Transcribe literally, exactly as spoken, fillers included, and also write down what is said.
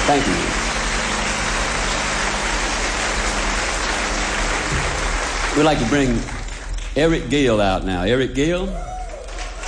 Thank you. We'd like to bring Eric Gale out now. Eric Gale.